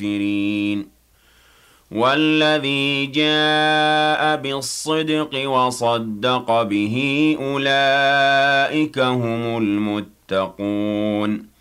الكافرين والذي جاء بالصدق وصدق به أولئك هم المتقون